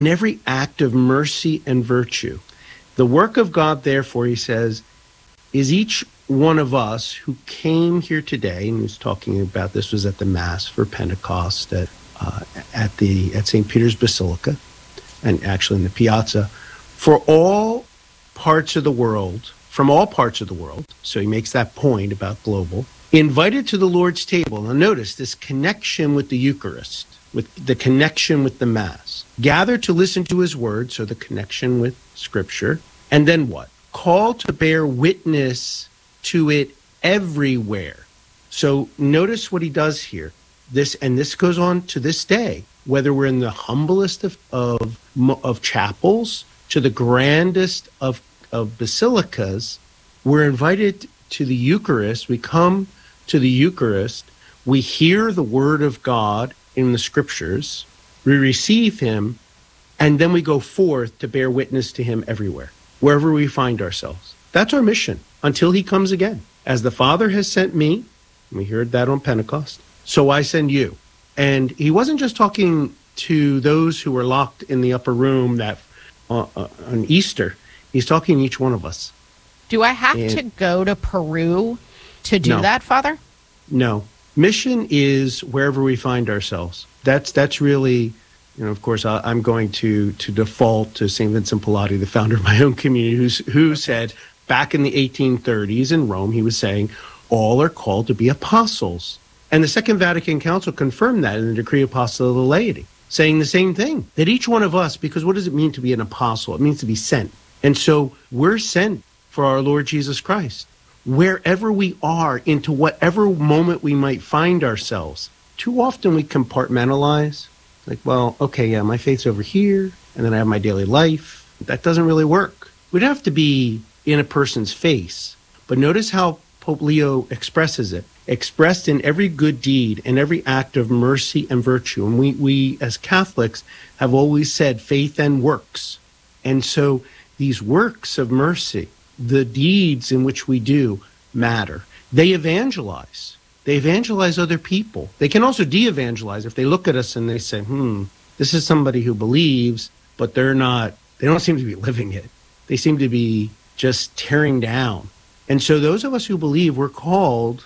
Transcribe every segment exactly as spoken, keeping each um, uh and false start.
in every act of mercy and virtue. The work of God, therefore, he says, is each one of us who came here today, and he was talking about this was at the Mass for Pentecost at uh, at the at Saint Peter's Basilica, and actually in the Piazza, for all parts of the world, from all parts of the world. So he makes that point about global, invited to the Lord's table. Now notice this connection with the Eucharist, with the connection with the Mass, gathered to listen to his word, so the connection with Scripture, and then what? Called to bear witness to it everywhere. So notice what he does here. This, and this goes on to this day, whether we're in the humblest of of, of chapels to the grandest of, of basilicas, we're invited to the Eucharist. We come to the Eucharist. We hear the word of God in the Scriptures. We receive him, and then we go forth to bear witness to him everywhere, wherever we find ourselves. That's our mission until he comes again. As the Father has sent me, we heard that on Pentecost, so I send you. And he wasn't just talking to those who were locked in the upper room that uh, uh, on Easter. He's talking to each one of us. Do I have and, to go to Peru to do no, that, Father? No. Mission is wherever we find ourselves. That's that's really, you know, of course, I, I'm going to to default to Saint Vincent Pallotti, the founder of my own community, who's, who said back in the eighteen thirties in Rome, he was saying, all are called to be apostles. And the Second Vatican Council confirmed that in the Decree Apostoli of the Laity, saying the same thing, that each one of us, because what does it mean to be an apostle? It means to be sent. And so we're sent for our Lord Jesus Christ, wherever we are, into whatever moment we might find ourselves. Too often we compartmentalize, like, well, okay, yeah, my faith's over here, and then I have my daily life. That doesn't really work. We'd have to be in a person's face. But notice how Pope Leo expresses it, expressed in every good deed and every act of mercy and virtue. And we, we as Catholics have always said faith and works. And so these works of mercy, the deeds in which we do, matter. They evangelize. They evangelize other people. They can also de-evangelize if they look at us and they say, hmm, this is somebody who believes, but they're not, they don't seem to be living it. They seem to be just tearing down. And so those of us who believe, we're called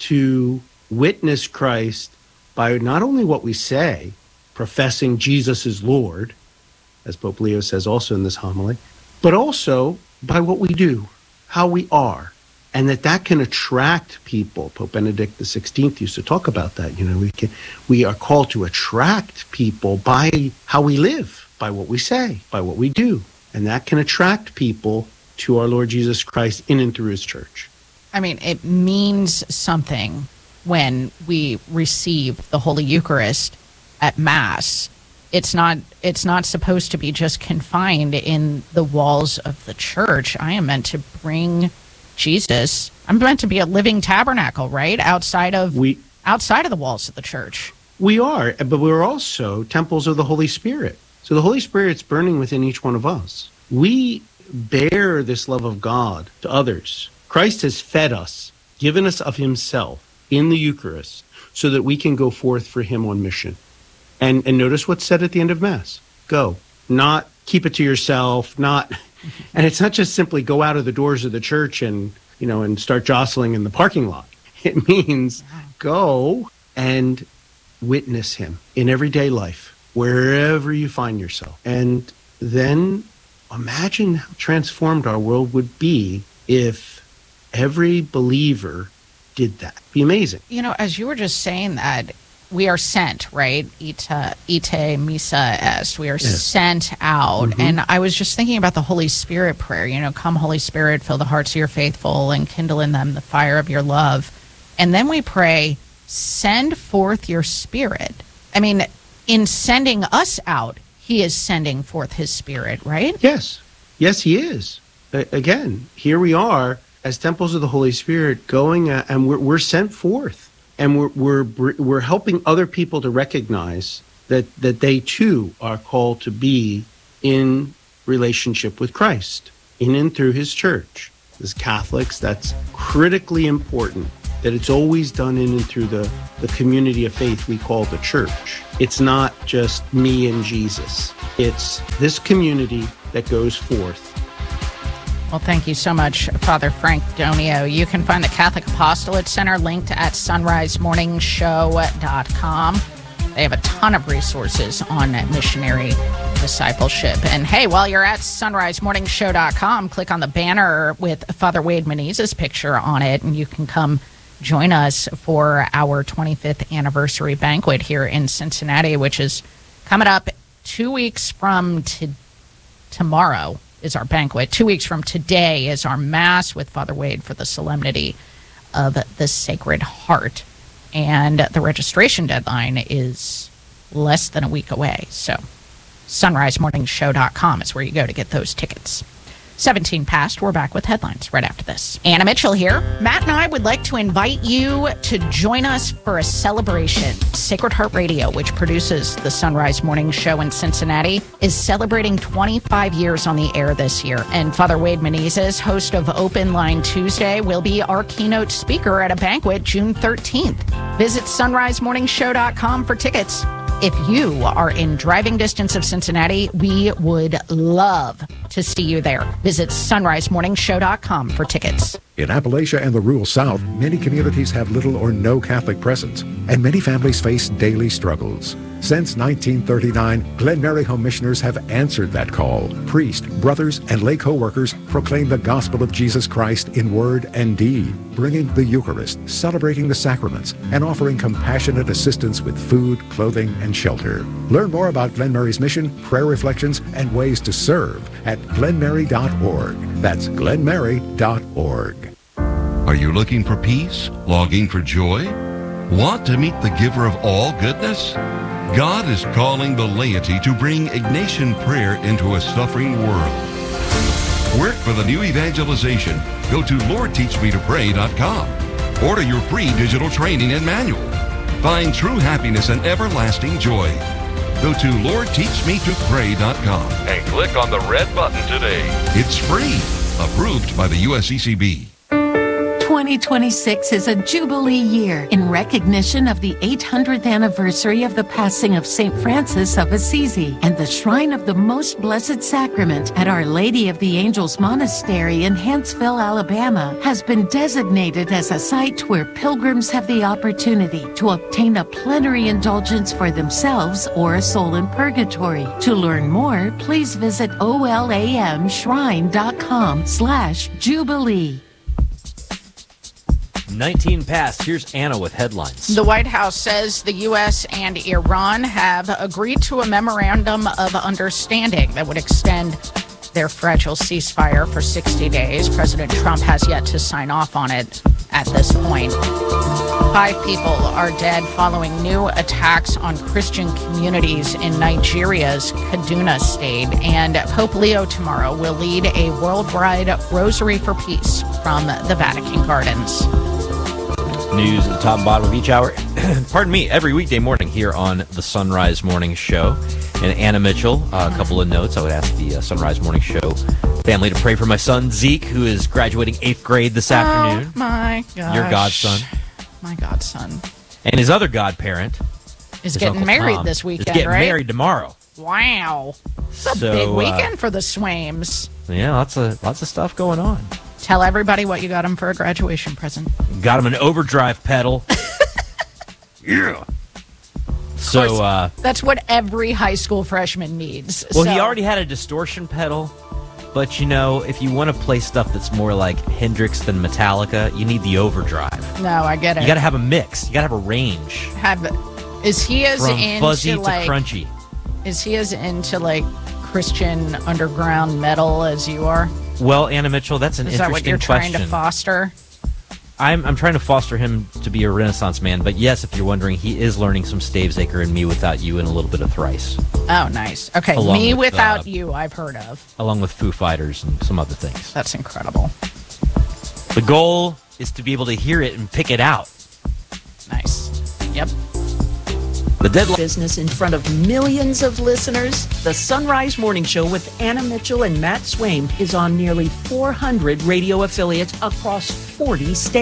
to witness Christ by not only what we say, professing Jesus is Lord, as Pope Leo says also in this homily, but also by what we do, how we are, and that that can attract people. Pope Benedict the sixteenth used to talk about that. You know, we can, we are called to attract people by how we live, by what we say, by what we do, and that can attract people to our Lord Jesus Christ in and through his church. I mean, it means something when we receive the Holy Eucharist at Mass. It's not it's not supposed to be just confined in the walls of the church. I am meant to bring Jesus. I'm meant to be a living tabernacle, right? Outside of we, outside of the walls of the church. We are, but we're also temples of the Holy Spirit. So the Holy Spirit's burning within each one of us. We bear this love of God to others. Christ has fed us, given us of himself in the Eucharist, so that we can go forth for him on mission. And and notice what's said at the end of Mass. Go. Not keep it to yourself, not, and it's not just simply go out of the doors of the church and, you know, and start jostling in the parking lot. It means go and witness him in everyday life, wherever you find yourself. And then imagine how transformed our world would be if every believer did that. It'd be amazing. You know, as you were just saying that, we are sent, right? Ite, ite missa est. We are yes. sent out. Mm-hmm. And I was just thinking about the Holy Spirit prayer. You know, come, Holy Spirit, fill the hearts of your faithful and kindle in them the fire of your love. And then we pray, send forth your Spirit. I mean, in sending us out, he is sending forth his Spirit, right? Yes. Yes, he is. Uh, again, here we are as temples of the Holy Spirit going, uh, and we're, we're sent forth. And we're, we're, we're helping other people to recognize that, that they too are called to be in relationship with Christ, in and through his church. As Catholics, that's critically important. that it's always done in and through the, the community of faith we call the church. It's not just me and Jesus. It's this community that goes forth. Well, thank you so much, Father Frank Donio. You can find the Catholic Apostolate Center linked at sunrise morning show dot com. They have a ton of resources on missionary discipleship. And hey, while you're at sunrise morning show dot com, click on the banner with Father Wade Menezes' picture on it, and you can come join us for our twenty-fifth anniversary banquet here in Cincinnati, which is coming up two weeks from to- tomorrow. Is our banquet. Two weeks from today is our Mass with Father Wade for the Solemnity of the Sacred Heart. And the registration deadline is less than a week away. So sunrise morning show dot com is where you go to get those tickets. seventeen past, we're back with headlines right after this. Anna Mitchell here. Matt and I would like to invite you to join us for a celebration. Sacred Heart Radio, which produces the Sunrise Morning Show in Cincinnati, is celebrating twenty-five years on the air this year. And Father Wade Menezes, host of Open Line Tuesday, will be our keynote speaker at a banquet June thirteenth. Visit sunrise morning show dot com for tickets. If you are in driving distance of Cincinnati, we would love to see you there. Visit sunrise morning show dot com for tickets. In Appalachia and the rural South, many communities have little or no Catholic presence, and many families face daily struggles. Since nineteen thirty-nine, Glen Mary Home Missioners have answered that call. Priests, brothers, and lay co-workers proclaim the gospel of Jesus Christ in word and deed, bringing the Eucharist, celebrating the sacraments, and offering compassionate assistance with food, clothing, and shelter. Learn more about Glen Mary's mission, prayer reflections, and ways to serve at glen mary dot org. That's glen mary dot org. Are you looking for peace? Longing for joy? Want to meet the giver of all goodness? God is calling the laity to bring Ignatian prayer into a suffering world. Work for the new evangelization. Go to lord teach me to pray dot com. Order your free digital training and manual. Find true happiness and everlasting joy. Go to lord teach me to pray dot com and click on the red button today. It's free. Approved by the U S C C B. twenty twenty-six is a Jubilee year in recognition of the eight hundredth anniversary of the passing of Saint Francis of Assisi, and the Shrine of the Most Blessed Sacrament at Our Lady of the Angels Monastery in Huntsville, Alabama, has been designated as a site where pilgrims have the opportunity to obtain a plenary indulgence for themselves or a soul in purgatory. To learn more, please visit olamshrine.com slash Jubilee. nineteen past. Here's Anna with headlines. The White House says the U S and Iran have agreed to a memorandum of understanding that would extend their fragile ceasefire for sixty days. President Trump has yet to sign off on it at this point. Five people are dead following new attacks on Christian communities in Nigeria's Kaduna state. And Pope Leo tomorrow will lead a worldwide Rosary for Peace from the Vatican Gardens. News at the top and bottom of each hour. Pardon me, every weekday morning here on the Sunrise Morning Show. And Anna Mitchell, uh, a couple of notes. I would ask the uh, Sunrise Morning Show family to pray for my son, Zeke, who is graduating eighth grade this afternoon. Oh, my gosh. Your godson. My godson. And his other godparent Is his getting Uncle married Tom, this weekend, is getting right? married tomorrow. Wow. It's a So, big uh, weekend for the Swames. Yeah, lots of lots of stuff going on. Tell everybody what you got him for a graduation present. Got him an overdrive pedal. Yeah. So, uh, That's what every high school freshman needs. well, So- he already had a distortion pedal, but you know, if you want to play stuff that's more like Hendrix than Metallica, you need the overdrive. No, I get it. You got to have a mix. You got to have a range have. Is he as from into fuzzy to like? crunchy. Is he as into like Christian underground metal as you are? Well, Anna Mitchell, that's an Is that what interesting you're question. trying to foster? I'm I'm trying to foster him to be a Renaissance man, but yes, if you're wondering, he is learning some Stavesacre and Me Without You and a little bit of Thrice, Oh, nice. Okay, Along Me with, Without uh, You, I've heard of. along with Foo Fighters and some other things. That's incredible. The goal is to be able to hear it and pick it out. Nice. Yep. The deadline. Business in front of millions of listeners. The Sunrise Morning Show with Anna Mitchell and Matt Swaim is on nearly four hundred radio affiliates across forty states.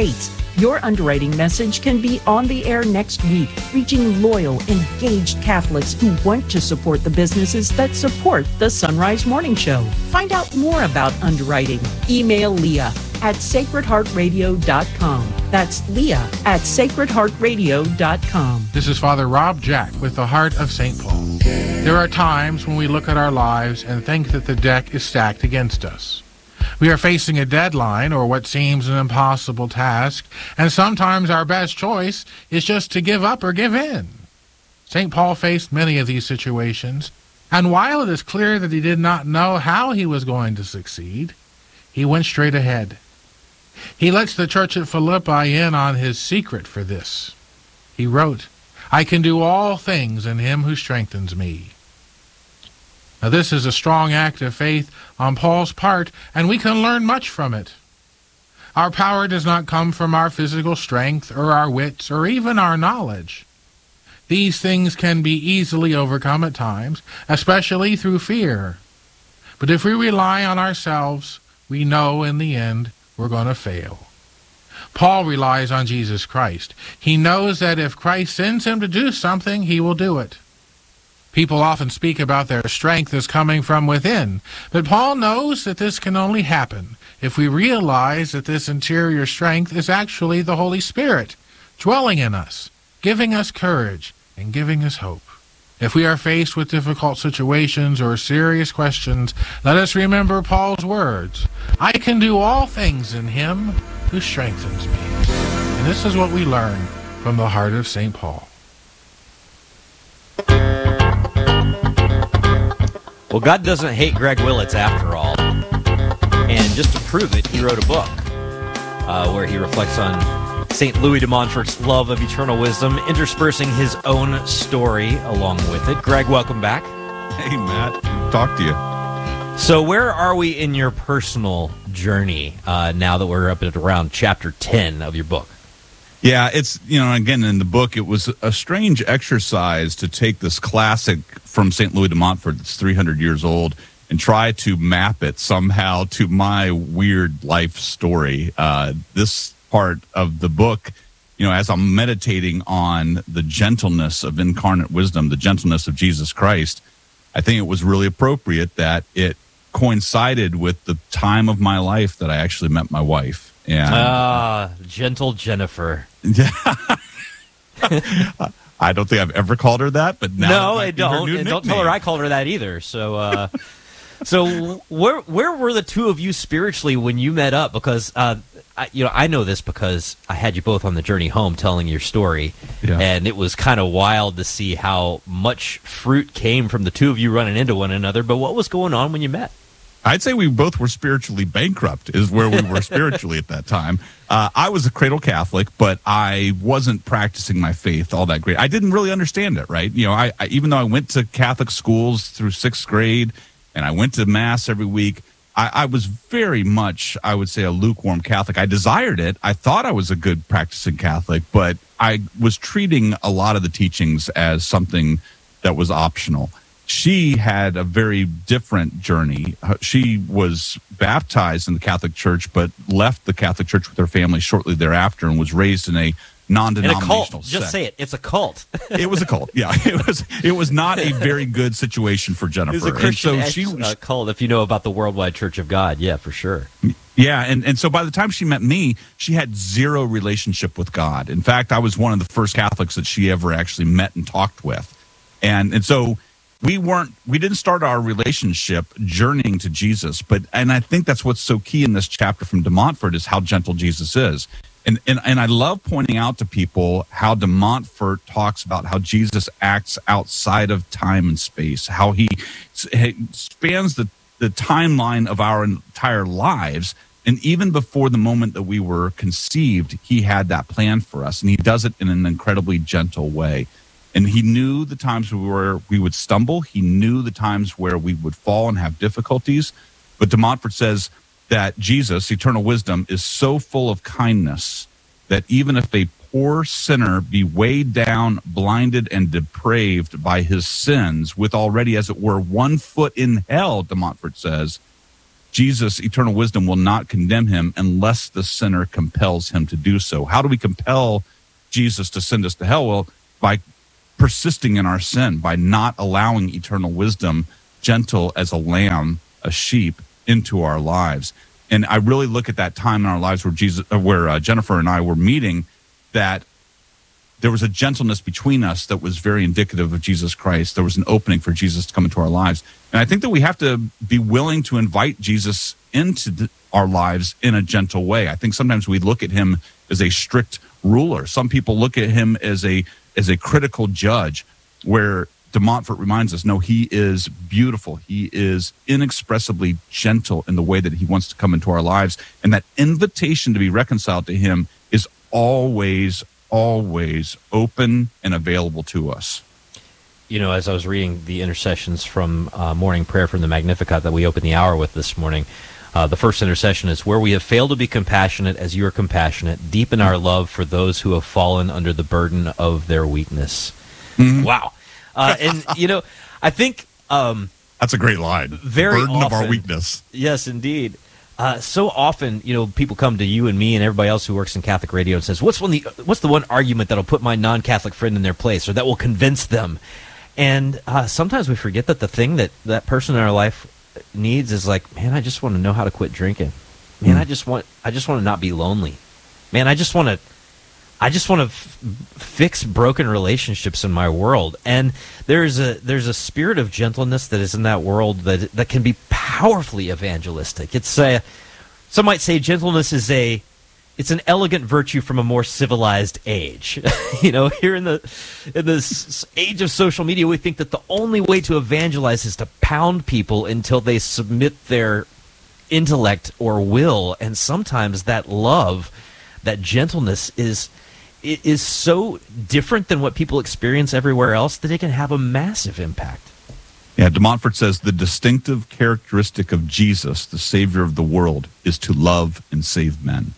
Your underwriting message can be on the air next week, reaching loyal, engaged Catholics who want to support the businesses that support the Sunrise Morning Show. Find out more about underwriting. Email Leah at sacred heart radio dot com. That's Leah at sacred heart radio dot com. This is Father Rob Jack with the Heart of Saint Paul. There are times when we look at our lives and think that the deck is stacked against us. We are facing a deadline or what seems an impossible task, and sometimes our best choice is just to give up or give in. Saint Paul faced many of these situations, and while it is clear that he did not know how he was going to succeed, he went straight ahead. He lets the church at Philippi in on his secret for this. He wrote, "I can do all things in him who strengthens me." Now, this is a strong act of faith on Paul's part, and we can learn much from it. Our power does not come from our physical strength or our wits or even our knowledge. These things can be easily overcome at times, especially through fear. But if we rely on ourselves, we know in the end we're going to fail. Paul relies on Jesus Christ. He knows that if Christ sends him to do something, he will do it. People often speak about their strength as coming from within, but Paul knows that this can only happen if we realize that this interior strength is actually the Holy Spirit dwelling in us, giving us courage and giving us hope. If we are faced with difficult situations or serious questions, let us remember Paul's words, "I can do all things in him who strengthens me." And this is what we learn from the Heart of Saint Paul. Well, God doesn't hate Greg Willits after all. And just to prove it, he wrote a book uh, where he reflects on Saint Louis de Montfort's love of eternal wisdom, interspersing his own story along with it. Greg, welcome back. Hey, Matt. Good to talk to you. So where are we in your personal journey uh, now that we're up at around chapter ten of your book? Yeah, it's, you know, again, in the book, it was a strange exercise to take this classic from Saint Louis de Montfort that's three hundred years old and try to map it somehow to my weird life story. Uh, this part of the book, you know, as I'm meditating on the gentleness of incarnate wisdom, the gentleness of Jesus Christ, I think it was really appropriate that it coincided with the time of my life that I actually met my wife. And ah, gentle Jennifer. Yeah. I don't think I've ever called her that, but now no, I don't. And don't tell her I called her that either. So, uh, so where where were the two of you spiritually when you met up? Because uh, I, you know, I know this because I had you both on the journey home telling your story, yeah. And it was kind of wild to see how much fruit came from the two of you running into one another. But what was going on when you met? I'd say we both were spiritually bankrupt is where we were spiritually at that time. Uh, I was a cradle Catholic, but I wasn't practicing my faith all that great. I didn't really understand it, right? You know, I, I even though I went to Catholic schools through sixth grade and I went to Mass every week, I, I was very much, I would say, a lukewarm Catholic. I desired it. I thought I was a good practicing Catholic, but I was treating a lot of the teachings as something that was optional. She had a very different journey. She was baptized in the Catholic Church, but left the Catholic Church with her family shortly thereafter and was raised in a non-denominational in a cult. sect. Just say it. It's a cult. It was a cult. Yeah, it was. It was not a very good situation for Jennifer. It was a Christian and so she was, uh, cult. If you know about the Worldwide Church of God, yeah, for sure. Yeah, and, and so by the time she met me, she had zero relationship with God. In fact, I was one of the first Catholics that she ever actually met and talked with, and and so. We weren't, we didn't start our relationship journeying to Jesus, but, and I think that's what's so key in this chapter from de Montfort is how gentle Jesus is. And, and, and I love pointing out to people how de Montfort talks about how Jesus acts outside of time and space, how he spans the, the timeline of our entire lives. And even before the moment that we were conceived, he had that plan for us. And he does it in an incredibly gentle way. And he knew the times where we would stumble. He knew the times where we would fall and have difficulties. But de Montfort says that Jesus, eternal wisdom, is so full of kindness that even if a poor sinner be weighed down, blinded, and depraved by his sins, with already, as it were, one foot in hell, de Montfort says, Jesus, eternal wisdom, will not condemn him unless the sinner compels him to do so. How do we compel Jesus to send us to hell? Well, by persisting in our sin, by not allowing eternal wisdom, gentle as a lamb, a sheep, into our lives. And I really look at that time in our lives where Jesus, where uh, Jennifer and I were meeting, that there was a gentleness between us that was very indicative of Jesus Christ. There was an opening for Jesus to come into our lives. And I think that we have to be willing to invite Jesus into the, our lives in a gentle way. I think sometimes we look at him as a strict ruler. Some people look at him as a as a critical judge, where de Montfort reminds us, no, he is beautiful. He is inexpressibly gentle in the way that he wants to come into our lives. And that invitation to be reconciled to him is always, always open and available to us. You know, as I was reading the intercessions from uh, morning prayer from the Magnificat that we opened the hour with this morning, uh, the first intercession is, where we have failed to be compassionate as you are compassionate, deepen our love for those who have fallen under the burden of their weakness. Mm-hmm. Wow. Uh, and, you know, I think... Um, That's a great line. Very burden often, of our weakness. Yes, indeed. Uh, so often, you know, people come to you and me and everybody else who works in Catholic radio and says, what's one the what's the one argument that'll put my non-Catholic friend in their place, or that will convince them? And uh, sometimes we forget that the thing that that person in our life needs is like, man, I just want to know how to quit drinking. Man, mm. I just want I just want to not be lonely. Man, I just want to I just want to f- fix broken relationships in my world. And there's a there's a spirit of gentleness that is in that world that that can be powerfully evangelistic. It's a, some might say gentleness is a it's an elegant virtue from a more civilized age. You know, here in the in this age of social media, we think that the only way to evangelize is to pound people until they submit their intellect or will. And sometimes that love, that gentleness is it is so different than what people experience everywhere else that it can have a massive impact. Yeah, de Montfort says the distinctive characteristic of Jesus, the Savior of the world, is to love and save men.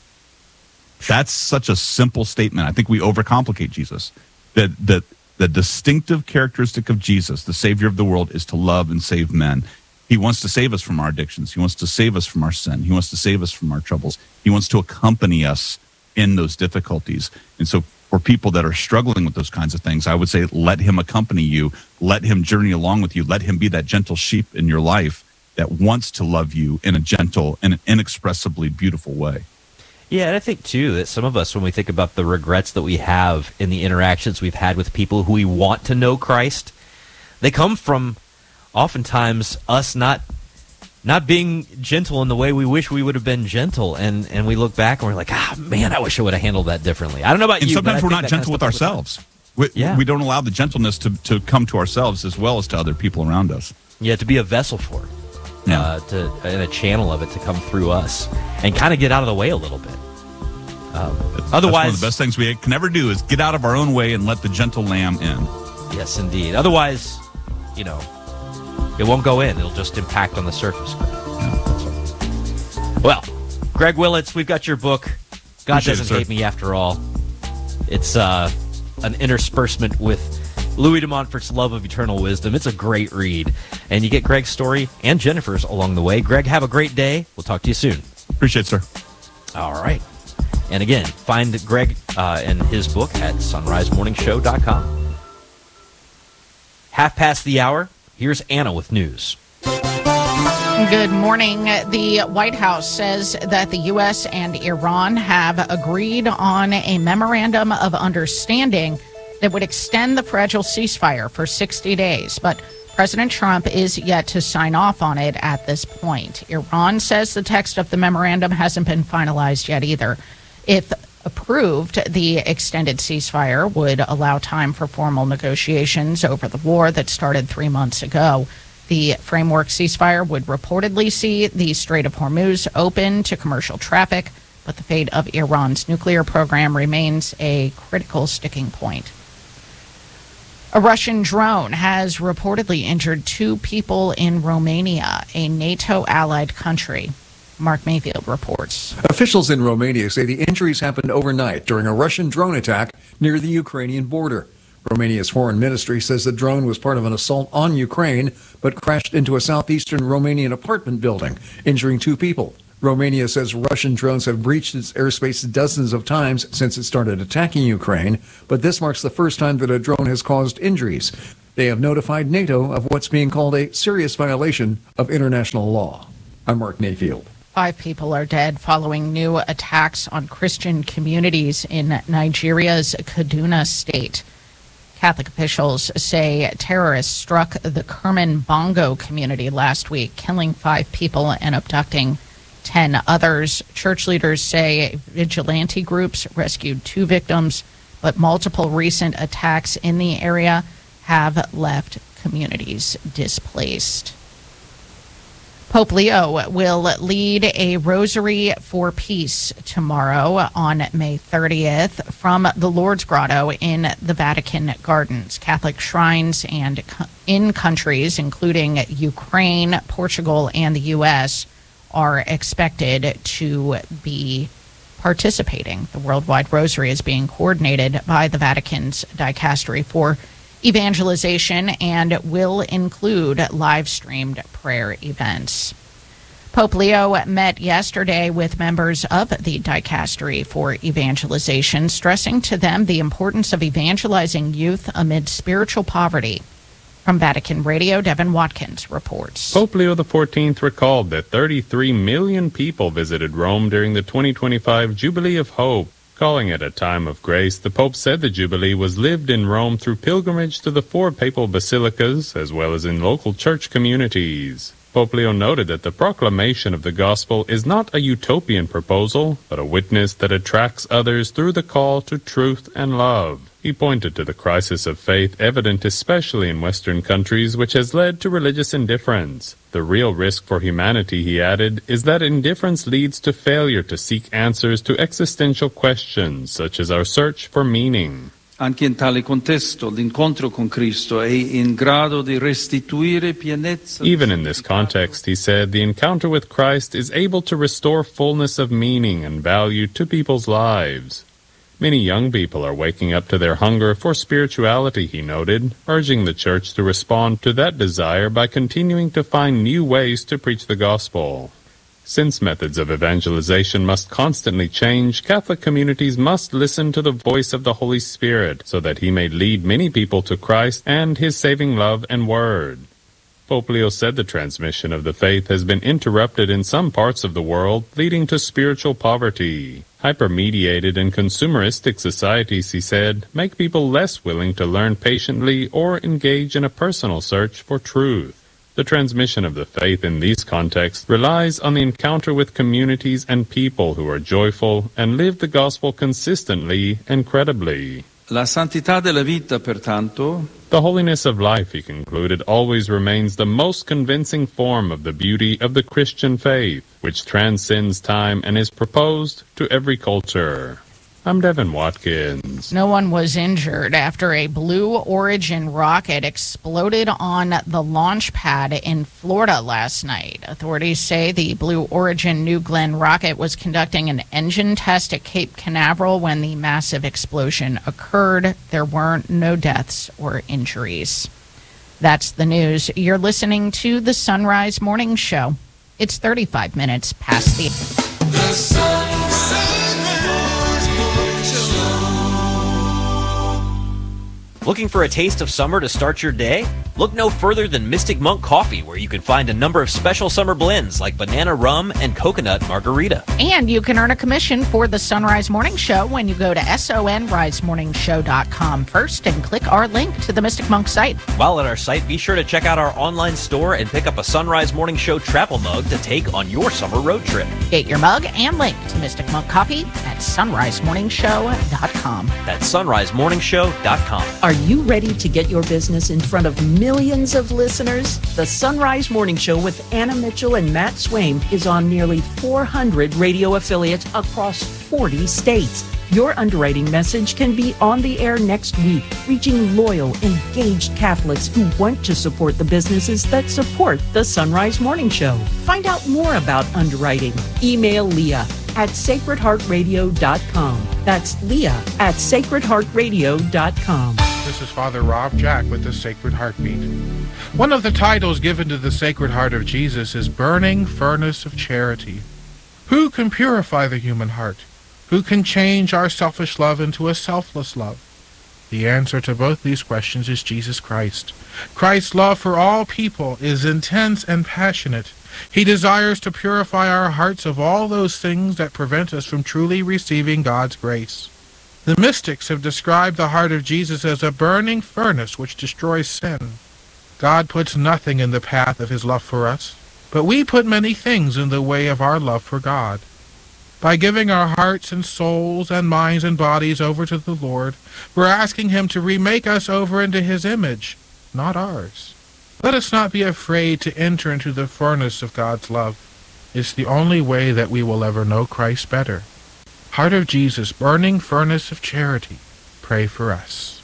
That's such a simple statement. I think we overcomplicate Jesus. That that the distinctive characteristic of Jesus, the Savior of the world, is to love and save men. He wants to save us from our addictions. He wants to save us from our sin. He wants to save us from our troubles. He wants to accompany us in those difficulties. And so for people that are struggling with those kinds of things, I would say let him accompany you. Let him journey along with you. Let him be that gentle sheep in your life that wants to love you in a gentle and inexpressibly beautiful way. Yeah, and I think, too, that some of us, when we think about the regrets that we have in the interactions we've had with people who we want to know Christ, they come from oftentimes us not not being gentle in the way we wish we would have been gentle. And, and we look back and we're like, ah, man, I wish I would have handled that differently. I don't know about and you, sometimes but we're not gentle with ourselves. We, yeah. we don't allow the gentleness to, to come to ourselves as well as to other people around us. Yeah, to be a vessel for it. Yeah. Uh, to, and a channel of it to come through us and kind of get out of the way a little bit. Um, That's otherwise, one of the best things we can ever do is get out of our own way and let the gentle lamb in. Yes, indeed. Otherwise, you know, it won't go in. It'll just impact on the surface. Yeah. Well, Greg Willits, we've got your book, God Appreciate Doesn't it, Hate Me After All. It's uh, an interspersement with Louis de Montfort's Love of Eternal Wisdom. It's a great read. And you get Greg's story and Jennifer's along the way. Greg, have a great day. We'll talk to you soon. Appreciate it, sir. All right. And again, find Greg uh, and his book at sunrise morning show dot com. Half past the hour, here's Anna with news. Good morning. The White House says that the U S and Iran have agreed on a memorandum of understanding that would extend the fragile ceasefire for sixty days, but President Trump is yet to sign off on it at this point. Iran says the text of the memorandum hasn't been finalized yet either. If approved, the extended ceasefire would allow time for formal negotiations over the war that started three months ago. The framework ceasefire would reportedly see the Strait of Hormuz open to commercial traffic, but the fate of Iran's nuclear program remains a critical sticking point. A Russian drone has reportedly injured two people in Romania, a NATO-allied country. Mark Mayfield reports. Officials in Romania say the injuries happened overnight during a Russian drone attack near the Ukrainian border. Romania's foreign ministry says the drone was part of an assault on Ukraine, but crashed into a southeastern Romanian apartment building, injuring two people. Romania says Russian drones have breached its airspace dozens of times since it started attacking Ukraine, but this marks the first time that a drone has caused injuries. They have notified NATO of what's being called a serious violation of international law. I'm Mark Mayfield. Five people are dead following new attacks on Christian communities in Nigeria's Kaduna state. Catholic officials say terrorists struck the Kerman Bongo community last week, killing five people and abducting ten others. Church leaders say vigilante groups rescued two victims, but multiple recent attacks in the area have left communities displaced. Pope Leo will lead a Rosary for Peace tomorrow on May thirtieth from the Lourdes Grotto in the Vatican Gardens. Catholic shrines and in countries including Ukraine, Portugal, and the U S are expected to be participating. The Worldwide Rosary is being coordinated by the Vatican's Dicastery for Evangelization and will include live-streamed prayer events. Pope Leo met yesterday with members of the Dicastery for Evangelization, stressing to them the importance of evangelizing youth amid spiritual poverty. From Vatican Radio, Devin Watkins reports. Pope Leo the fourteenth recalled that thirty-three million people visited Rome during the twenty twenty-five Jubilee of Hope. Calling it a time of grace, the Pope said the Jubilee was lived in Rome through pilgrimage to the four papal basilicas, as well as in local church communities. Pope Leo noted that the proclamation of the gospel is not a utopian proposal, but a witness that attracts others through the call to truth and love. He pointed to the crisis of faith evident especially in Western countries, which has led to religious indifference. The real risk for humanity, he added, is that indifference leads to failure to seek answers to existential questions, such as our search for meaning. Anche in tale contesto, l'incontro con Cristo è in grado di restituire pienezza. Even in this context, he said, the encounter with Christ is able to restore fullness of meaning and value to people's lives. Many young people are waking up to their hunger for spirituality, he noted, urging the Church to respond to that desire by continuing to find new ways to preach the gospel. Since methods of evangelization must constantly change, Catholic communities must listen to the voice of the Holy Spirit so that he may lead many people to Christ and his saving love and word. Pope Leo said the transmission of the faith has been interrupted in some parts of the world, leading to spiritual poverty. Hypermediated and consumeristic societies, he said, make people less willing to learn patiently or engage in a personal search for truth. The transmission of the faith in these contexts relies on the encounter with communities and people who are joyful and live the gospel consistently and credibly. La santità della vita, pertanto, the holiness of life, he concluded, always remains the most convincing form of the beauty of the Christian faith, which transcends time and is proposed to every culture. I'm Devin Watkins. No one was injured after a Blue Origin rocket exploded on the launch pad in Florida last night. Authorities say the Blue Origin New Glenn rocket was conducting an engine test at Cape Canaveral when the massive explosion occurred. There were no deaths or injuries. That's the news. You're listening to the Sunrise Morning Show. It's thirty-five minutes past the... The Sunrise Looking for a taste of summer to start your day? Look no further than Mystic Monk Coffee, where you can find a number of special summer blends like banana rum and coconut margarita. And you can earn a commission for the Sunrise Morning Show when you go to sunrise morning show dot com first and click our link to the Mystic Monk site. While at our site, be sure to check out our online store and pick up a Sunrise Morning Show travel mug to take on your summer road trip. Get your mug and link to Mystic Monk Coffee at sunrise morning show dot com. That's sunrise morning show dot com. Are you ready to get your business in front of millions of listeners? The Sunrise Morning Show with Anna Mitchell and Matt Swaim is on nearly four hundred radio affiliates across forty states. Your underwriting message can be on the air next week, reaching loyal, engaged Catholics who want to support the businesses that support the Sunrise Morning Show. Find out more about underwriting. Email Leah at sacred heart radio dot com. That's Leah at sacred heart radio dot com. This is Father Rob Jack with the Sacred Heartbeat. One of the titles given to the Sacred Heart of Jesus is Burning Furnace of Charity. Who can purify the human heart? Who can change our selfish love into a selfless love? The answer to both these questions is Jesus Christ. Christ's love for all people is intense and passionate. He desires to purify our hearts of all those things that prevent us from truly receiving God's grace. The mystics have described the heart of Jesus as a burning furnace which destroys sin. God puts nothing in the path of his love for us, but we put many things in the way of our love for God. By giving our hearts and souls and minds and bodies over to the Lord, we're asking him to remake us over into his image, not ours. Let us not be afraid to enter into the furnace of God's love. It's the only way that we will ever know Christ better. Heart of Jesus, burning furnace of charity, pray for us.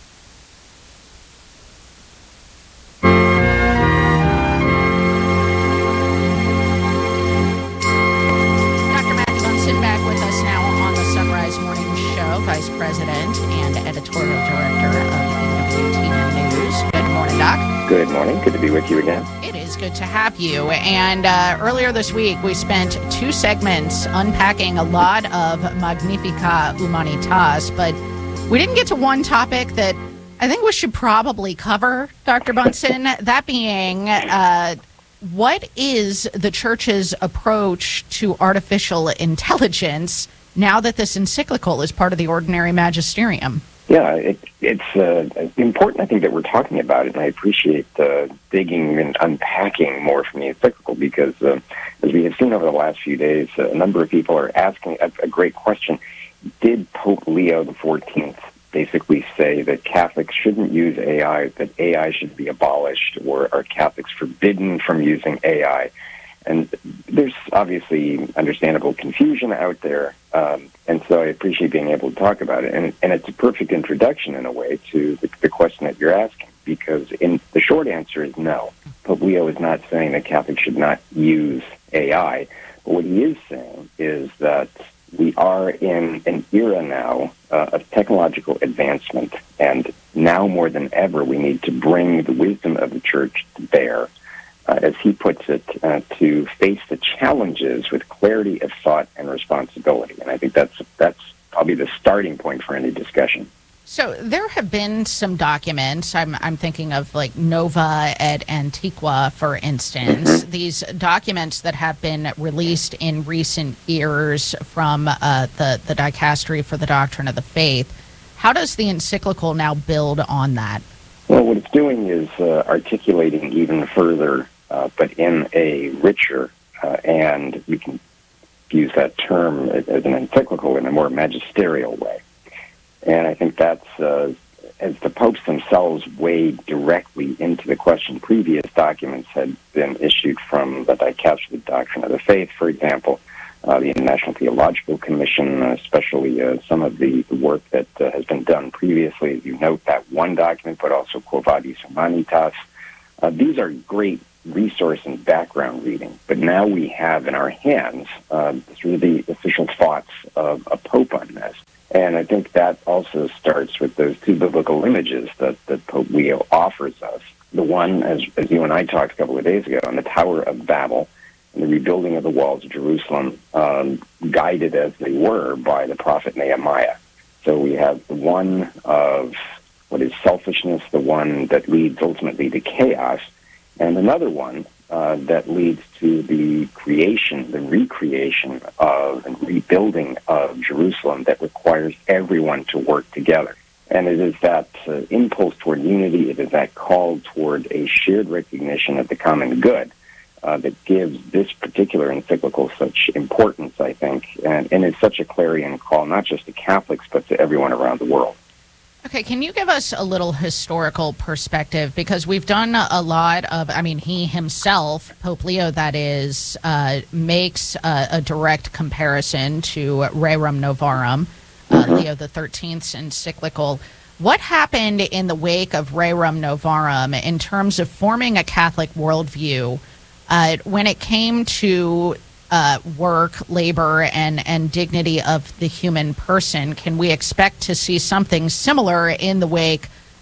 Vice President and Editorial Director of E W T N News. Good morning, Doc. Good morning. Good to be with you again. It is good to have you. And uh, earlier this week, we spent two segments unpacking a lot of Magnificat Humanitas, but we didn't get to one topic that I think we should probably cover, Doctor Bunson, that being uh, what is the Church's approach to artificial intelligence now that this encyclical is part of the ordinary magisterium? Yeah, it, it's uh, important, I think, that we're talking about it, and I appreciate uh, digging and unpacking more from the encyclical because, uh, as we have seen over the last few days, uh, a number of people are asking a, a great question. Did Pope Leo the fourteenth basically say that Catholics shouldn't use A I, that A I should be abolished, or are Catholics forbidden from using A I? And there's obviously understandable confusion out there, um, and so I appreciate being able to talk about it. And, and it's a perfect introduction, in a way, to the, the question that you're asking, because in the short answer is no. Pope Leo is not saying that Catholics should not use A I, but what he is saying is that we are in an era now uh, of technological advancement, and now more than ever we need to bring the wisdom of the Church to bear, Uh, as he puts it, uh, to face the challenges with clarity of thought and responsibility. And I think that's that's probably the starting point for any discussion. So there have been some documents, I'm, I'm thinking of like Nova et Antiqua, for instance, mm-hmm. these documents that have been released in recent years from uh, the, the Dicastery for the Doctrine of the Faith. How does the encyclical now build on that? Well, what it's doing is uh, articulating even further, Uh, but in a richer, uh, and we can use that term as, as an encyclical in a more magisterial way. And I think that's, uh, as the popes themselves wade directly into the question, previous documents had been issued from the Dicastery of the Doctrine of the Faith, for example, uh, the International Theological Commission, uh, especially uh, some of the, the work that uh, has been done previously. You note that one document, but also Quo Vadis Humanitas. Uh, these are great resource and background reading, but now we have in our hands uh, through the official thoughts of a pope on this. And I think that also starts with those two biblical images that, that Pope Leo offers us. The one, as, as you and I talked a couple of days ago, on the Tower of Babel and the rebuilding of the walls of Jerusalem, um, guided as they were by the prophet Nehemiah. So we have the one of what is selfishness, the one that leads ultimately to chaos, and another one uh, that leads to the creation, the recreation of and rebuilding of Jerusalem that requires everyone to work together. And it is that uh, impulse toward unity, it is that call toward a shared recognition of the common good uh, that gives this particular encyclical such importance, I think, and, and it's such a clarion call, not just to Catholics, but to everyone around the world. Okay, can you give us a little historical perspective? Because we've done a lot of, I mean, he himself, Pope Leo, that is, uh, makes a, a direct comparison to Rerum Novarum, uh, Leo the thirteenth's encyclical. What happened in the wake of Rerum Novarum in terms of forming a Catholic worldview uh, when it came to Uh, work, labor, and, and dignity of the human person? Can we expect to see something similar in the wake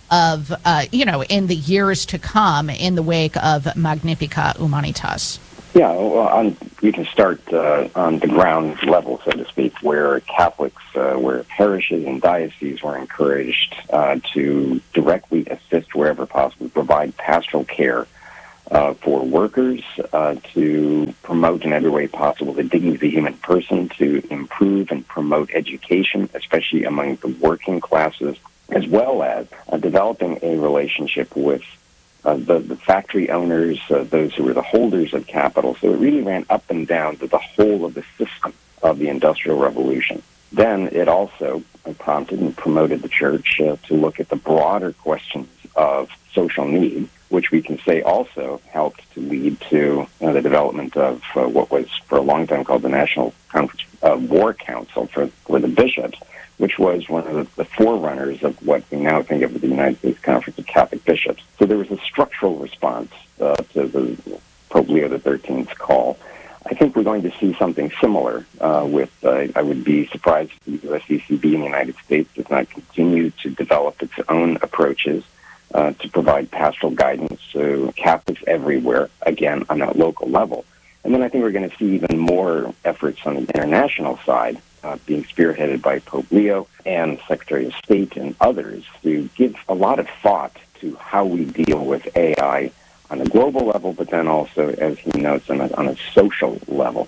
of, uh, you know, in the years to come in the wake of Magnificat Humanitas? Yeah, well, on, you can start uh, on the ground level, so to speak, where Catholics, uh, where parishes and dioceses were encouraged uh, to directly assist wherever possible, provide pastoral care uh, for workers, uh, to promote in every way possible the dignity of the human person, to improve and promote education, especially among the working classes, as well as uh, developing a relationship with Uh, the, the factory owners, uh, those who were the holders of capital. So it really ran up and down to the whole of the system of the Industrial Revolution. Then it also prompted and promoted the church uh, to look at the broader questions of social need, which we can say also helped to lead to uh, the development of uh, what was for a long time called the National Conference, uh, War Council for, for the bishops, which was one of the, the forerunners of what we now think of as the United States Conference of Catholic Bishops. So there was a structural response uh, to the Pope Leo the thirteenth's call. I think we're going to see something similar uh, with, uh, I would be surprised if the U S C C B in the United States does not continue to develop its own approaches uh, to provide pastoral guidance to Catholics everywhere, again, on a local level. And then I think we're going to see even more efforts on the international side, Uh, being spearheaded by Pope Leo and Secretary of State and others, to give a lot of thought to how we deal with A I on a global level, but then also, as he notes, on a, on a social level.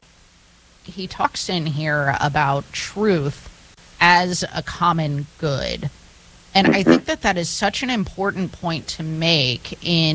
He talks in here about truth as a common good. And I think that that is such an important point to make in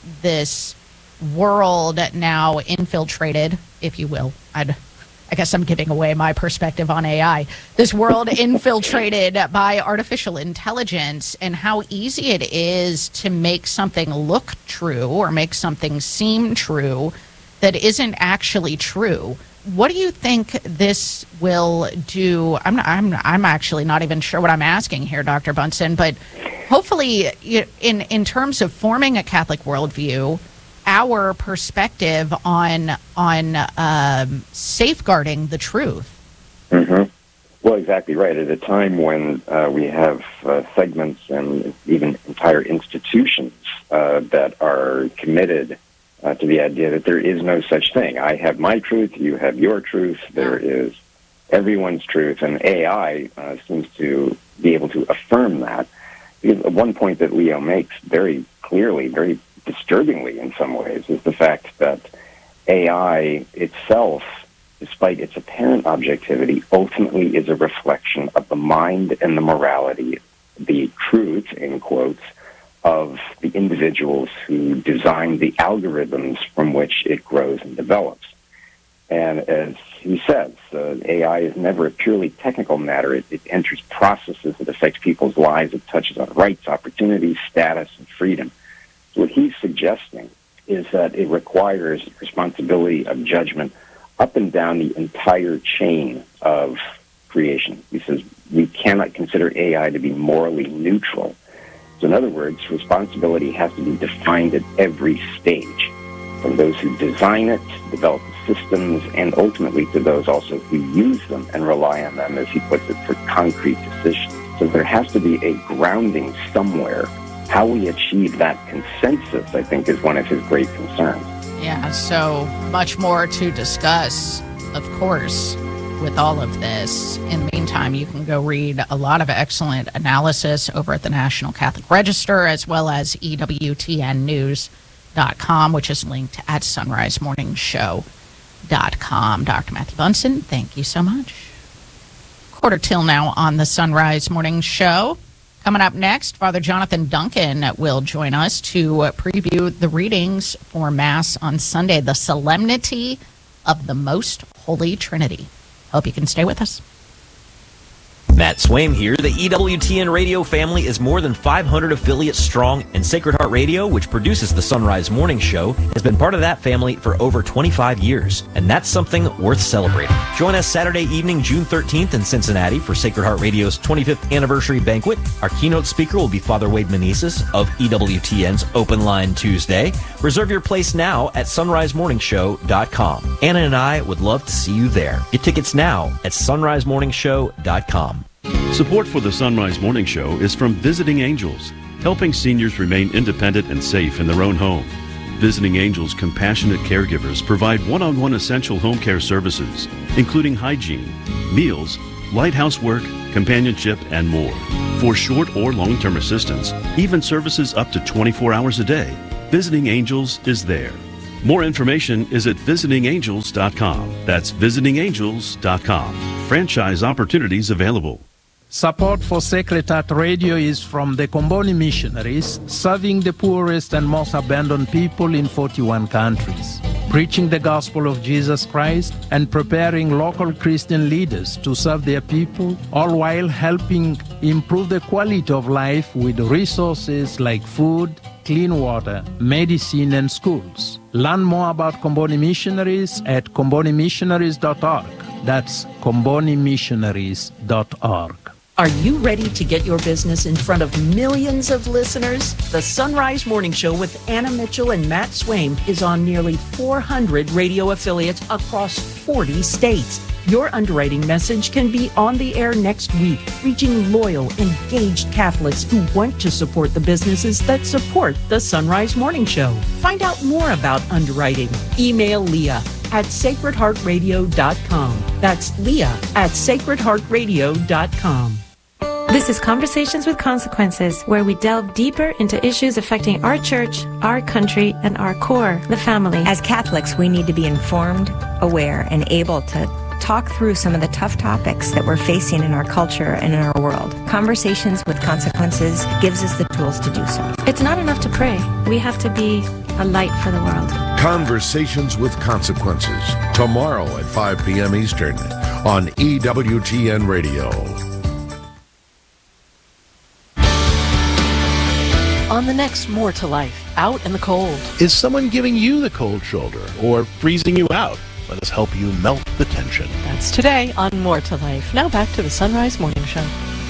this world now infiltrated, if you will. I'd I guess I'm giving away my perspective on A I. This world infiltrated by artificial intelligence, and how easy it is to make something look true or make something seem true that isn't actually true. What do you think this will do? I'm not, I'm I'm actually not even sure what I'm asking here, Doctor Bunson, but hopefully, in in terms of forming a Catholic worldview, our perspective on on um, safeguarding the truth. Mm-hmm. Well, exactly right. At a time when uh, we have uh, segments and even entire institutions uh, that are committed uh, to the idea that there is no such thing. I have my truth, you have your truth, there is everyone's truth, and A I uh, seems to be able to affirm that. Because one point that Leo makes very clearly, very disturbingly in some ways, is the fact that A I itself, despite its apparent objectivity, ultimately is a reflection of the mind and the morality, the truth, in quotes, of the individuals who design the algorithms from which it grows and develops. And as he says, uh, A I is never a purely technical matter. It, it enters processes that affect people's lives. It touches on rights, opportunities, status, and freedom. What he's suggesting is that it requires responsibility of judgment up and down the entire chain of creation. He says we cannot consider A I to be morally neutral. So in other words, responsibility has to be defined at every stage, from those who design it, develop the systems, and ultimately to those also who use them and rely on them, as he puts it, for concrete decisions. So there has to be a grounding somewhere. How we achieve that consensus, I think, is one of his great concerns. Yeah, so much more to discuss, of course, with all of this. In the meantime, you can go read a lot of excellent analysis over at the National Catholic Register, as well as E W T N news dot com, which is linked at sunrise morning show dot com. Doctor Matthew Bunson, thank you so much. Quarter till now on the Sunrise Morning Show. Coming up next, Father Jonathan Duncan will join us to preview the readings for Mass on Sunday, the Solemnity of the Most Holy Trinity. Hope you can stay with us. Matt Swaim here. The E W T N radio family is more than five hundred affiliates strong, and Sacred Heart Radio, which produces the Sunrise Morning Show, has been part of that family for over twenty-five years, and that's something worth celebrating. Join us Saturday evening, June thirteenth in Cincinnati for Sacred Heart Radio's twenty-fifth anniversary banquet. Our keynote speaker will be Father Wade Meneses of E W T N's Open Line Tuesday. Reserve your place now at sunrise morning show dot com. Anna and I would love to see you there. Get tickets now at sunrise morning show dot com. Support for the Sunrise Morning Show is from Visiting Angels. helping seniors remain independent and safe in their own home. Visiting Angels compassionate caregivers provide one-on-one essential home care services, including hygiene, meals, light housework, companionship, and more. For short or long-term assistance, even services up to twenty-four hours a day, Visiting Angels is there. More information is at visiting angels dot com. That's visiting angels dot com. Franchise opportunities available. Support for Sacred Heart Radio is from the Comboni Missionaries, serving the poorest and most abandoned people in forty-one countries, preaching the gospel of Jesus Christ and preparing local Christian leaders to serve their people, all while helping improve the quality of life with resources like food, clean water, medicine, and schools. Learn more about Comboni Missionaries at comboni missionaries dot org. That's comboni missionaries dot org. Are you ready to get your business in front of millions of listeners? The Sunrise Morning Show with Anna Mitchell and Matt Swaim is on nearly four hundred radio affiliates across forty states. Your underwriting message can be on the air next week, reaching loyal, engaged Catholics who want to support the businesses that support the Sunrise Morning Show. Find out more about underwriting. Email Leah at sacred heart radio dot com. That's Leah at sacred heart radio dot com. This is Conversations with Consequences, where we delve deeper into issues affecting our church, our country, and our core, the family. As Catholics, we need to be informed, aware, and able to talk through some of the tough topics that we're facing in our culture and in our world. Conversations with Consequences gives us the tools to do so. It's not enough to pray. We have to be a light for the world. Conversations with Consequences, tomorrow at five p.m. Eastern on E W T N Radio. On the next More to Life, Out in the Cold. Is someone giving you the cold shoulder or freezing you out? Let us help you melt the tension. That's today on More to Life. Now back to the Sunrise Morning Show.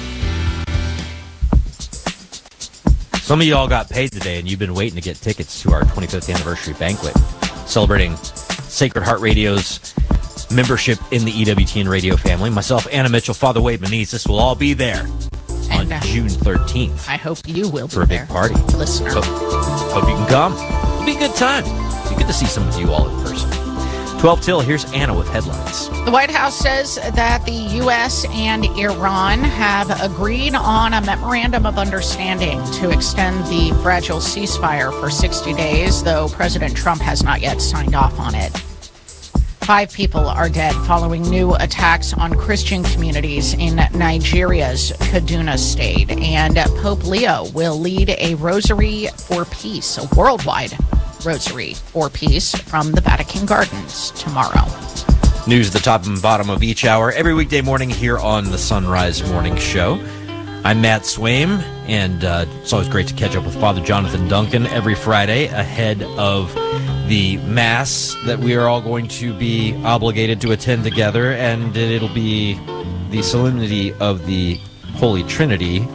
Some of you all got paid today, and you've been waiting to get tickets to our twenty-fifth anniversary banquet, celebrating Sacred Heart Radio's membership in the E W T N radio family. Myself, Anna Mitchell, Father Wade Menezes will all be there on uh, June thirteenth. I hope you will be for a there, big party. Listener. Hope, hope you can come. It'll be a good time. It'll be good to see some of you all in person. twelve till, here's Anna with headlines. The White House says that the U S and Iran have agreed on a memorandum of understanding to extend the fragile ceasefire for sixty days, though President Trump has not yet signed off on it. Five people are dead following new attacks on Christian communities in Nigeria's Kaduna state. And Pope Leo will lead a Rosary for Peace, a worldwide Rosary for Peace from the Vatican Gardens tomorrow. News at the top and bottom of each hour, every weekday morning here on the Sunrise Morning Show. I'm Matt Swaim, and uh, it's always great to catch up with Father Jonathan Duncan every Friday ahead of the Mass that we are all going to be obligated to attend together, and it'll be the solemnity of the Holy Trinity,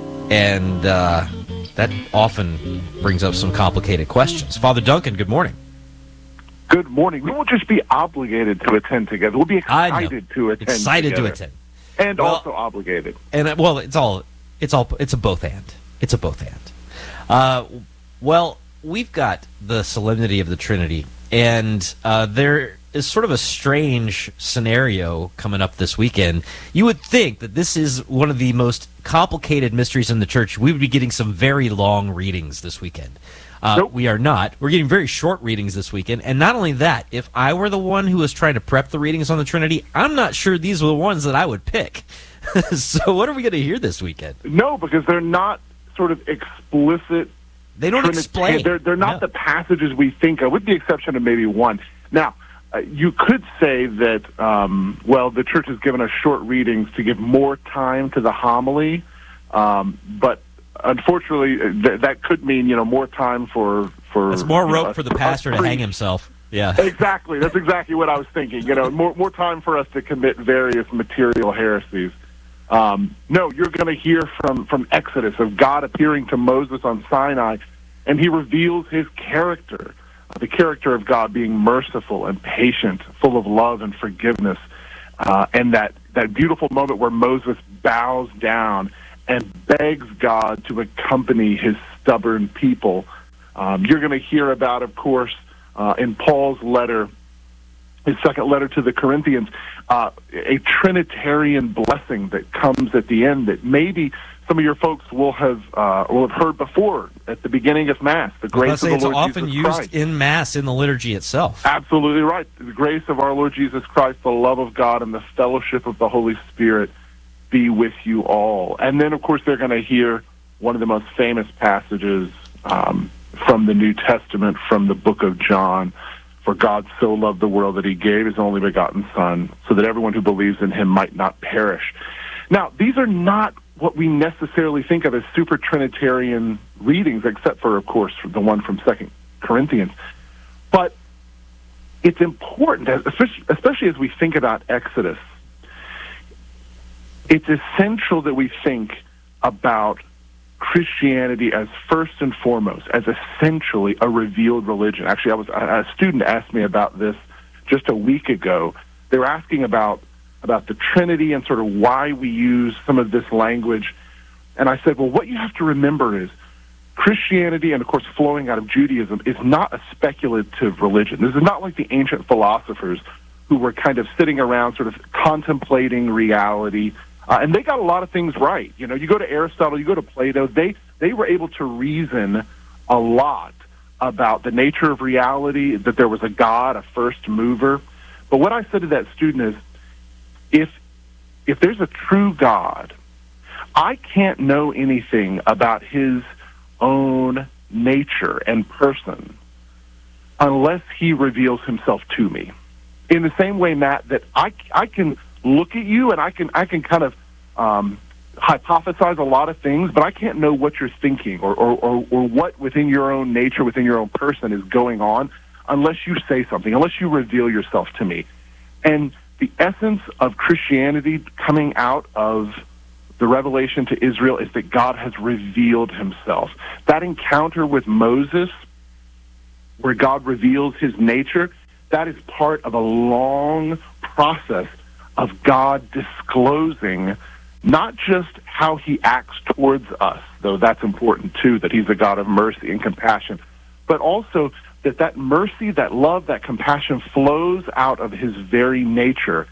and uh, that often brings up some complicated questions. Father Duncan, good morning. Good morning. We won't just be obligated to attend together. We'll be excited to attend Excited together. to attend. And well, also obligated. And uh, well, it's all it's all it's a both and. It's a both and. Uh, well, we've got the solemnity of the Trinity, and uh, there is sort of a strange scenario coming up this weekend. You would think that this is one of the most complicated mysteries in the church. We would be getting some very long readings this weekend. Uh, nope. We are not. We're getting very short readings this weekend. And not only that, if I were the one who was trying to prep the readings on the Trinity, I'm not sure these were the ones that I would pick. So what are we going to hear this weekend? No, because they're not sort of explicit. They don't Trinity- explain. They're, they're not no. the passages we think of, with the exception of maybe one. Now, uh, you could say that, um, well, the church has given us short readings to give more time to the homily, um, but unfortunately, th- that could mean, you know, more time for for. It's more rope know, for the pastor to hang himself. Yeah, exactly. That's exactly what I was thinking. You know, more more time for us to commit various material heresies. Um, no, you're going to hear from from Exodus of God appearing to Moses on Sinai, and he reveals his character, the character of God being merciful and patient, full of love and forgiveness, uh, and that that beautiful moment where Moses bows down and begs God to accompany his stubborn people. Um, you're going to hear about, of course, uh, in Paul's letter, his second letter to the Corinthians, uh, a Trinitarian blessing that comes at the end that maybe some of your folks will have uh, will have heard before at the beginning of Mass. The grace of the it's Lord often Jesus used Christ. in Mass in the liturgy itself. Absolutely right. The grace of our Lord Jesus Christ, the love of God, and the fellowship of the Holy Spirit be with you all. And then, of course, they're going to hear one of the most famous passages um, from the New Testament, from the book of John. For God so loved the world that he gave his only begotten Son, so that everyone who believes in him might not perish. Now, these are not what we necessarily think of as super Trinitarian readings, except for, of course, the one from Second Corinthians. But it's important, especially, especially as we think about Exodus, it's essential that we think about Christianity as first and foremost, as essentially a revealed religion. Actually, I was a student asked me about this just a week ago. They were asking about about the Trinity and sort of why we use some of this language. And I said, well, what you have to remember is Christianity, and of course flowing out of Judaism, is not a speculative religion. This is not like the ancient philosophers who were kind of sitting around sort of contemplating reality. Uh, and they got a lot of things right. You know, you go to Aristotle, you go to Plato, they, they were able to reason a lot about the nature of reality, that there was a God, a first mover. But what I said to that student is, if if there's a true God, I can't know anything about his own nature and person unless he reveals himself to me. In the same way, Matt, that I, I can look at you and I can I can kind of um, hypothesize a lot of things, but I can't know what you're thinking or, or, or, or what within your own nature, within your own person is going on unless you say something, unless you reveal yourself to me. And the essence of Christianity coming out of the revelation to Israel is that God has revealed himself. That encounter with Moses, where God reveals his nature, that is part of a long process of God disclosing not just how he acts towards us, though that's important too, that he's a God of mercy and compassion, but also that that mercy, that love, that compassion flows out of his very nature,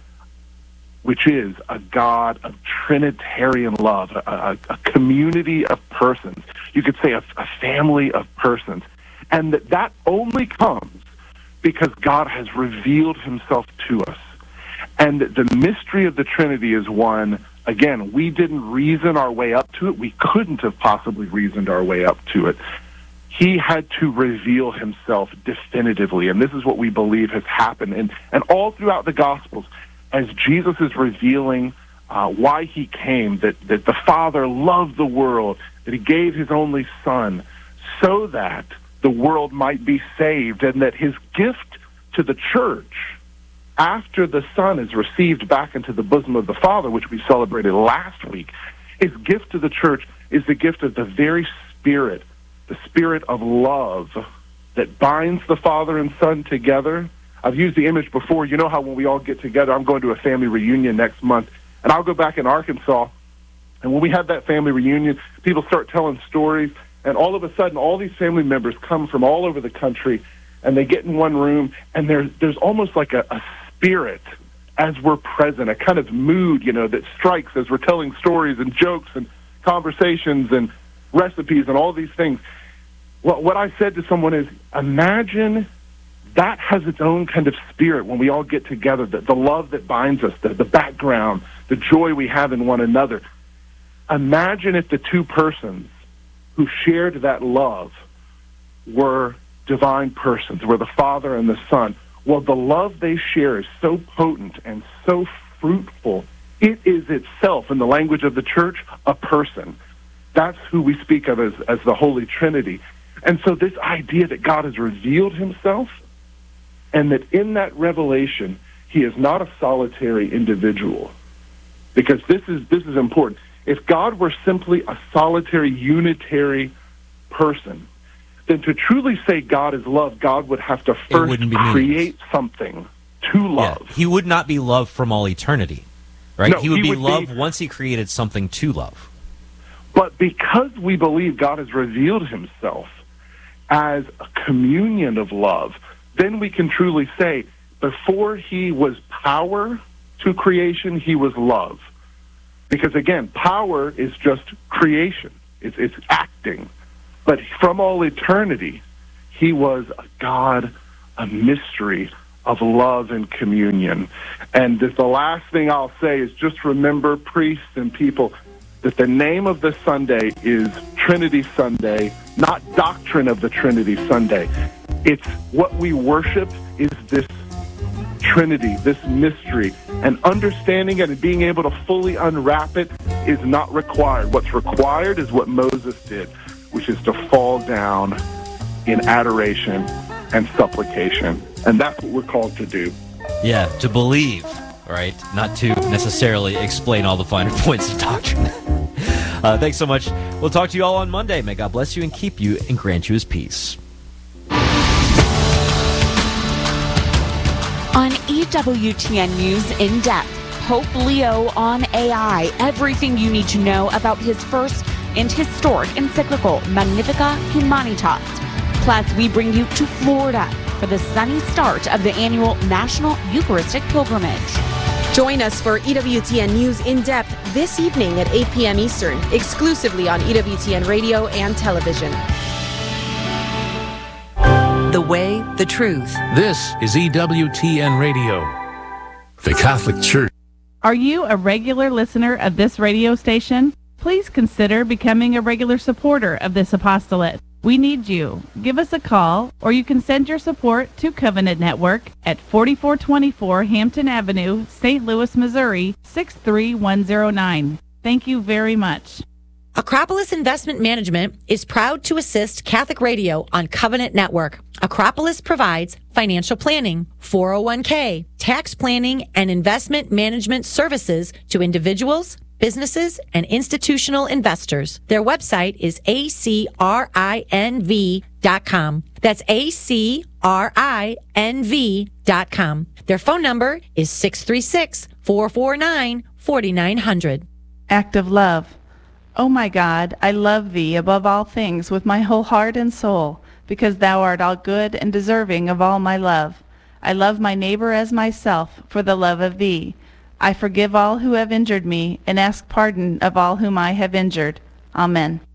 which is a God of Trinitarian love, a, a, a community of persons. You could say a, a family of persons. And that that only comes because God has revealed himself to us. And the mystery of the Trinity is one, again, we didn't reason our way up to it. We couldn't have possibly reasoned our way up to it. He had to reveal himself definitively, and this is what we believe has happened. And, and all throughout the Gospels, as Jesus is revealing uh, why he came, that, that the Father loved the world, that he gave his only Son, so that the world might be saved, and that his gift to the church, after the Son is received back into the bosom of the Father, which we celebrated last week, his gift to the church is the gift of the very Spirit, the Spirit of love that binds the Father and Son together. I've used the image before. You know how when we all get together, I'm going to a family reunion next month, and I'll go back in Arkansas, and when we have that family reunion, people start telling stories, and all of a sudden, all these family members come from all over the country, and they get in one room, and there's, there's almost like a, a spirit as we're present, a kind of mood, you know, that strikes as we're telling stories and jokes and conversations and recipes and all these things. What, what I said to someone is, imagine that has its own kind of spirit when we all get together, the, the love that binds us, the, the background, the joy we have in one another. Imagine if the two persons who shared that love were divine persons, were the Father and the Son. Well, the love they share is so potent and so fruitful, it is itself, in the language of the church, a person. That's who we speak of as, as the Holy Trinity. And so this idea that God has revealed himself, and that in that revelation, he is not a solitary individual. Because this is this is important. If God were simply a solitary, unitary person, then to truly say God is love, God would have to first create something to love. Yeah, he would not be love from all eternity, right? No, he would he be would love be, once he created something to love. But because we believe God has revealed himself as a communion of love, then we can truly say, before he was power to creation, he was love. Because again, power is just creation. It's, it's acting. But from all eternity, he was a God, a mystery of love and communion. And this, the last thing I'll say is just remember, priests and people, that the name of this Sunday is Trinity Sunday, not Doctrine of the Trinity Sunday. It's what we worship is this Trinity, this mystery, and understanding it and being able to fully unwrap it is not required. What's required is what Moses did, which is to fall down in adoration and supplication. And that's what we're called to do. Yeah, to believe, right? Not to necessarily explain all the finer points of doctrine. uh, thanks so much. We'll talk to you all on Monday. May God bless you and keep you and grant you his peace. On E W T N News In Depth, Pope Leo on A I. Everything you need to know about his first and historic encyclical, Magnificat Humanitas. Plus, we bring you to Florida for the sunny start of the annual National Eucharistic Pilgrimage. Join us for E W T N News In Depth this evening at eight p.m. Eastern, exclusively on E W T N Radio and television. The way, the truth. This is E W T N Radio, the Catholic Church. Are you a regular listener of this radio station? Please consider becoming a regular supporter of this apostolate. We need you. Give us a call, or you can send your support to Covenant Network at forty-four twenty-four Hampton Avenue, Saint Louis, Missouri, six three one zero nine. Thank you very much. Acropolis Investment Management is proud to assist Catholic Radio on Covenant Network. Acropolis provides financial planning, four oh one k, tax planning, and investment management services to individuals, businesses, and institutional investors. Their website is A C R I N V dot com. That's A C R I N V dot com. Their phone number is six three six, four four nine, four nine zero zero. Act of love. O my God, I love thee above all things with my whole heart and soul, because thou art all good and deserving of all my love. I love my neighbor as myself for the love of thee. I forgive all who have injured me, and ask pardon of all whom I have injured. Amen.